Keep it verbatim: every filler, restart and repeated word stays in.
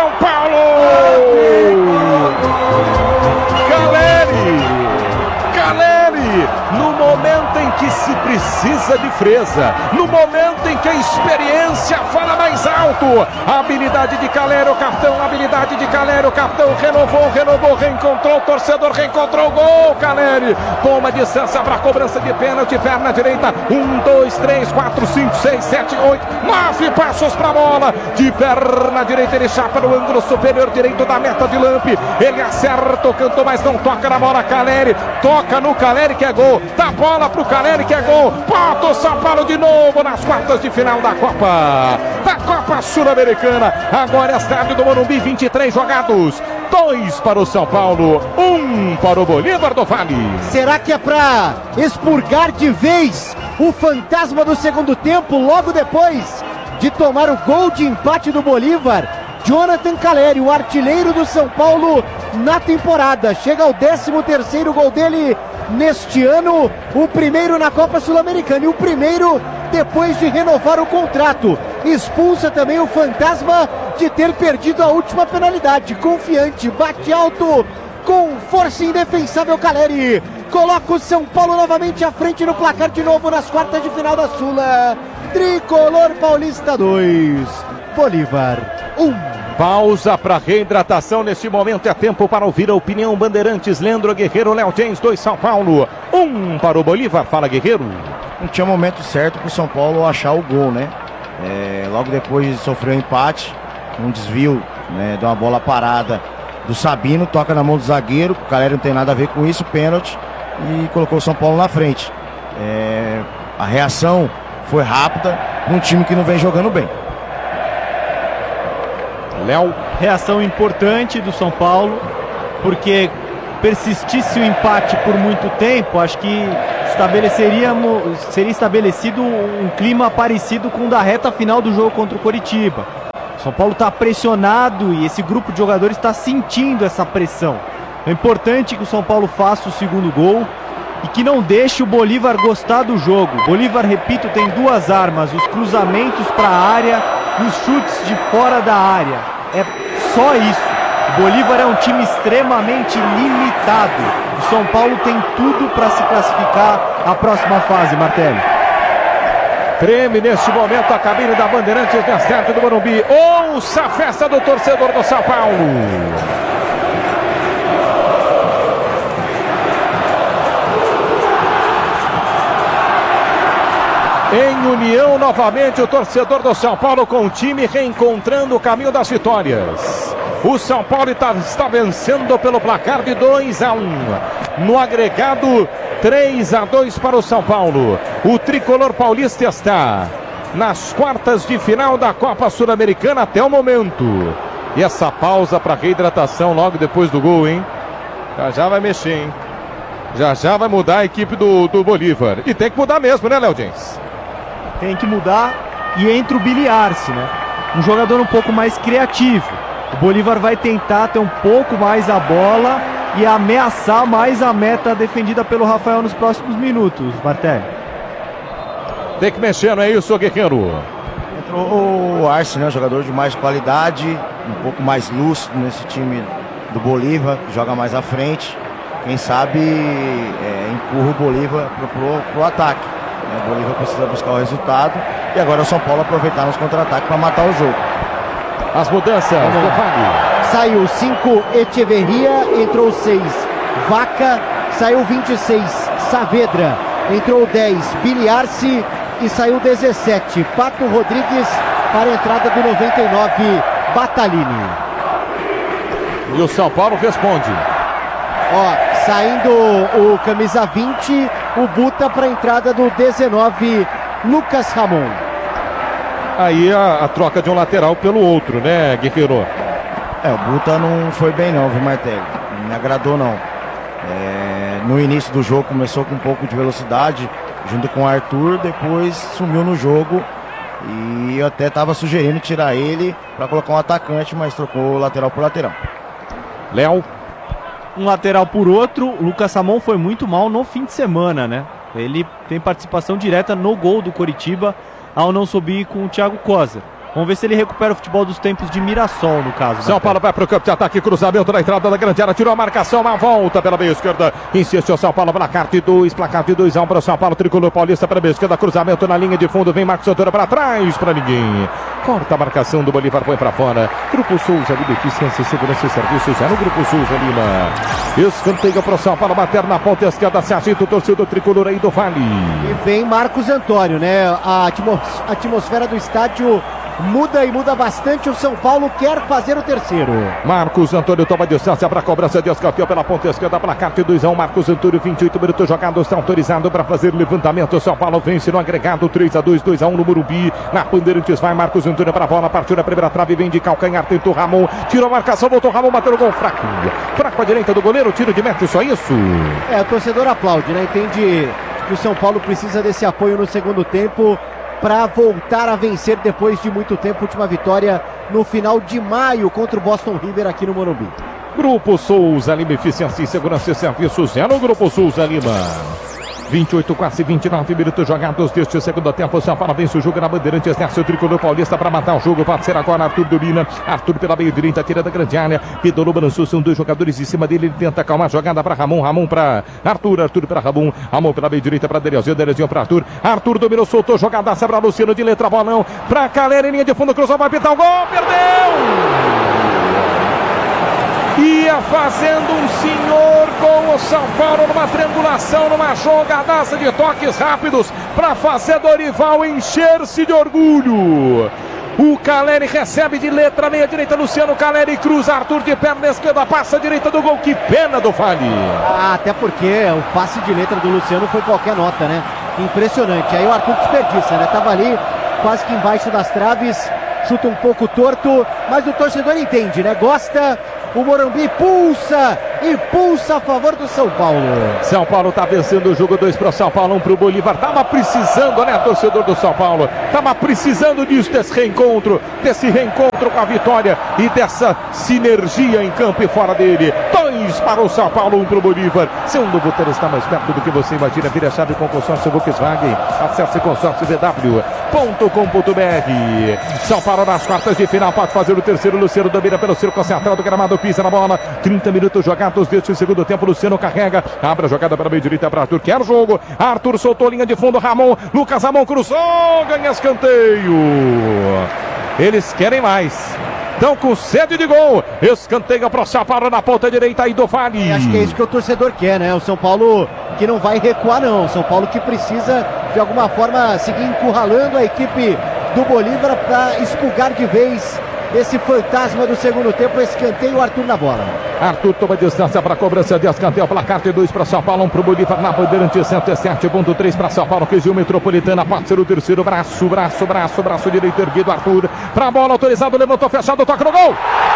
São Paulo! Caleri! Caleri! No momento em que se precisa de frieza, no momento em que a experiência fala mais alto, a habilidade de Caleri, o capitão, a habilidade de Caleri, o capitão renovou, renovou, reencontrou o torcedor, reencontrou o gol, Caleri, toma distância para a cobrança de pênalti, perna direita, um, dois, três, quatro, cinco, seis, sete, oito, nove passos para a bola, de perna direita ele chapa no ângulo superior direito da meta de Lampe, ele acerta o canto, mas não toca na bola, Caleri, toca no Caleri que é gol, dá bola pro Caleri que é gol, bota o São Paulo de novo nas quartas de final da Copa, da Copa Sul-Americana, agora é estádio do Morumbi, vinte e três jogados, dois para o São Paulo, um para o Bolívar do Vale. Será que é para expurgar de vez o fantasma do segundo tempo, logo depois de tomar o gol de empate do Bolívar? Jonathan Caleri, o artilheiro do São Paulo na temporada, chega ao décimo terceiro gol dele neste ano, o primeiro na Copa Sul-Americana e o primeiro depois de renovar o contrato. Expulsa também o fantasma de ter perdido a última penalidade. Confiante, bate alto, com força indefensável Caleri. Coloca o São Paulo novamente à frente no placar de novo nas quartas de final da Sula. Tricolor Paulista dois, Bolívar um. Pausa para reidratação neste momento, é tempo para ouvir a opinião Bandeirantes, Leandro Guerreiro, Léo James, dois São Paulo, um para o Bolívar. Fala, Guerreiro. Não tinha momento certo para o São Paulo achar o gol, né? É, logo depois de sofrer um empate, um desvio, né, de uma bola parada do Sabino, toca na mão do zagueiro, o Caleri não tem nada a ver com isso, pênalti, e colocou o São Paulo na frente. É, a reação foi rápida para um time que não vem jogando bem. Léo. Reação importante do São Paulo, porque persistisse o empate por muito tempo, acho que estabeleceríamos, seria estabelecido um clima parecido com o da reta final do jogo contra o Coritiba. O São Paulo está pressionado e esse grupo de jogadores está sentindo essa pressão. É importante que o São Paulo faça o segundo gol e que não deixe o Bolívar gostar do jogo. O Bolívar, repito, tem duas armas, os cruzamentos para a área e os chutes de fora da área. É só isso. O Bolívar é um time extremamente limitado. O São Paulo tem tudo para se classificar à próxima fase, Martelli. Treme neste momento a cabine da Bandeirantes na estádio do Morumbi. Ouça a festa do torcedor do São Paulo. Em união novamente o torcedor do São Paulo com o time reencontrando o caminho das vitórias. O São Paulo está, está vencendo pelo placar de dois a um. No agregado, três a dois para o São Paulo. O tricolor paulista está nas quartas de final da Copa Sul-Americana até o momento. E essa pausa para reidratação logo depois do gol, hein? Já já vai mexer, hein? Já já vai mudar a equipe do, do Bolívar. E tem que mudar mesmo, né, Léo James? Tem que mudar e entra o Billy Arce, né? Um jogador um pouco mais criativo. O Bolívar vai tentar ter um pouco mais a bola e ameaçar mais a meta defendida pelo Rafael nos próximos minutos, Martelli. Tem que mexer, não é isso, Guerreiro? Entrou o Arce, né? Jogador de mais qualidade, um pouco mais lúcido nesse time do Bolívar, que joga mais à frente. Quem sabe é, empurra o Bolívar pro, pro, pro ataque. O Bolívar precisa buscar o resultado e agora é o São Paulo aproveitar nos contra-ataques para matar o jogo. As mudanças, saiu cinco Echeverria, entrou seis Vaca, saiu vinte e seis Saavedra, entrou dez Billy Arce e saiu dezessete Pato Rodrigues para a entrada do noventa e nove Batalini. E o São Paulo responde. Ó, saindo o camisa vinte, o Buta para a entrada do dezenove, Lucas Ramon. Aí a, a troca de um lateral pelo outro, né, Guerreiro? É, o Buta não foi bem não, viu, Martelli? Não me agradou não. É, no início do jogo começou com um pouco de velocidade, junto com o Arthur, depois sumiu no jogo. E eu até estava sugerindo tirar ele para colocar um atacante, mas trocou o lateral por lateral. Léo. Um lateral por outro, o Lucas Ramon foi muito mal no fim de semana, né? Ele tem participação direta no gol do Coritiba ao não subir com o Thiago Cosa. Vamos ver se ele recupera o futebol dos tempos de Mirassol, no caso. São Paulo vai para o campo de ataque, cruzamento na entrada da grande área, tirou a marcação, uma volta pela meia esquerda, insiste o São Paulo, placar de dois, placar de dois a um para o São Paulo, tricolor paulista pela meia esquerda, cruzamento na linha de fundo, vem Marcos Antônio para trás, para ninguém, corta a marcação do Bolívar, põe para fora, Grupo Souza, de Eficiência, Segurança e Serviços, é no Grupo Souza Lima, escanteio para o São Paulo, bater na ponta esquerda, se agita o torcedor tricolor aí do Vale. E vem Marcos Antônio, né, a atmos- atmosfera do estádio muda e muda bastante. O São Paulo quer fazer o terceiro. Marcos Antônio toma distância para a cobrança de escanteio pela ponta esquerda, placar de dois a um. Marcos Antônio, vinte e oito minutos jogados, está autorizado para fazer levantamento. São Paulo vence no agregado três a dois, dois a um no Morumbi. Na Bandeirantes vai Marcos Antônio para a bola, partiu na primeira trave, vem de calcanhar, tentou Ramon, tirou a marcação, voltou Ramon, bateu o gol fraco. Fraco à direita do goleiro, tiro de meta, só isso. É, o torcedor aplaude, né? Entende que o São Paulo precisa desse apoio no segundo tempo para voltar a vencer depois de muito tempo. Última vitória no final de maio contra o Boston River aqui no Morumbi. Grupo Souza Lima, Eficiência e Segurança e Serviços, é no Grupo Souza Lima. vinte e oito, quase vinte e nove minutos jogados deste segundo tempo. São Paulo vence o jogo na Bandeirantes, desce o tricolor paulista para matar o jogo. Pode ser agora Arthur Dorina. Arthur pela meia direita, tira da grande área. Pedro balançou, são dois jogadores em cima dele. Ele tenta acalmar a jogada para Ramon. Ramon para Arthur. Arthur para Ramon. Ramon pela meia direita para Delezinho. Delezinho para Arthur. Arthur dominou, soltou, jogada para Luciano de letra, bolão para Calera em linha de fundo, cruzou, vai pintar o gol, perdeu! Ia fazendo um senhor com o São Paulo numa triangulação, numa jogadaça de toques rápidos para fazer Dorival encher-se de orgulho. O Caleri recebe de letra, meia direita, Luciano Caleri cruza, Arthur de perna esquerda, passa a direita do gol, que pena do Vale. Ah, até porque o passe de letra do Luciano foi qualquer nota, né? Impressionante. Aí o Arthur desperdiça, né? Tava ali quase que embaixo das traves, chuta um pouco torto, mas o torcedor entende, né? Gosta. O Morumbi pulsa e pulsa a favor do São Paulo. São Paulo está vencendo o jogo, dois para o São Paulo, um para o Bolívar. Tava precisando, né, torcedor do São Paulo? Tava precisando disso, desse reencontro, desse reencontro com a vitória e dessa sinergia em campo e fora dele. Dois para o São Paulo, um para o Bolívar. Seu novo ter está mais perto do que você imagina. Vira a chave com o consórcio Volkswagen. Acesse consórcio v w ponto com ponto b r. São Paulo nas quartas de final, pode fazer o terceiro. Luciano domina pelo círculo central do gramado, pisa na bola. trinta minutos jogados deste segundo tempo. Luciano carrega, abre a jogada para a meia direita para Arthur, quer jogo. Arthur soltou linha de fundo, Ramon, Lucas Ramon cruzou, ganha escanteio. Eles querem mais. Estão com sede de gol. Escanteio para o São Paulo na ponta direita aí do Vale. Acho que é isso que o torcedor quer, né? O São Paulo que não vai recuar, não. O São Paulo que precisa, de alguma forma, seguir encurralando a equipe do Bolívar para expurgar de vez esse fantasma do segundo tempo. Escanteio, o Arthur na bola. Arthur toma distância para a cobrança de escanteio. Placar de dois para São Paulo, um para o Bolívar na Bandeirantes, cento e sete ponto três para São Paulo. Região Metropolitana, pode ser o terceiro. Braço, braço, braço, braço direito erguido. Arthur para a bola, autorizado, levantou, fechado, toca no gol.